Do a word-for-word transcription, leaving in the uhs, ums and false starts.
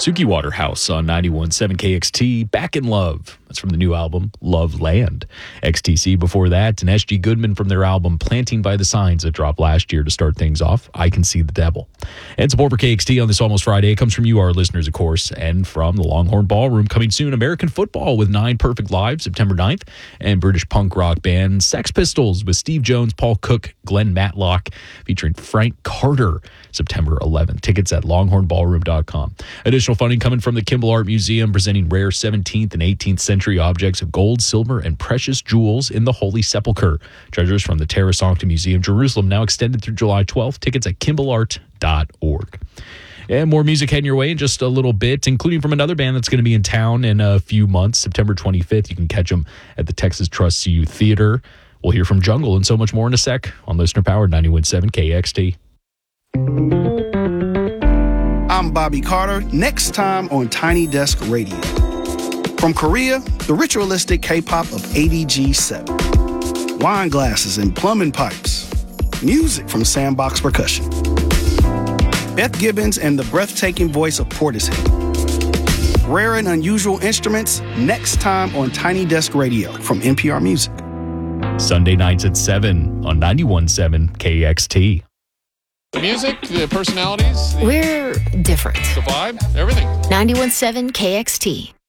Suki Waterhouse on ninety-one point seven K X T, Back in Love. That's from the new album, Love Land. X T C before that, and S G Goodman from their album, Planting by the Signs, that dropped last year to start things off, I Can See the Devil. And support for K X T on this Almost Friday comes from you, our listeners, of course, and from the Longhorn Ballroom. Coming soon, American Football with Nine Perfect Live, September ninth, and British punk rock band Sex Pistols with Steve Jones, Paul Cook, Glenn Matlock, featuring Frank Carter, September eleventh. Tickets at longhorn ballroom dot com. Additional funding coming from the Kimball Art Museum, presenting rare seventeenth and eighteenth century objects of gold, silver, and precious jewels in the Holy Sepulchre. Treasures from the Terra Sancta Museum, Jerusalem, now extended through July twelfth. Tickets at kimball art dot org. And more music heading your way in just a little bit, including from another band that's going to be in town in a few months, September twenty-fifth. You can catch them at the Texas Trust C U Theater. We'll hear from Jungle and so much more in a sec on Listener Powered ninety-one point seven K X T. I'm Bobby Carter, next time on Tiny Desk Radio. From Korea, the ritualistic K-pop of A D G seven. Wine glasses and plumbing pipes. Music from Sandbox Percussion. Beth Gibbons and the breathtaking voice of Portishead. Rare and unusual instruments, next time on Tiny Desk Radio from N P R Music. Sunday nights at seven on ninety-one point seven K X T. The music, the personalities, the, We're different. the vibe, everything. ninety-one point seven K X T.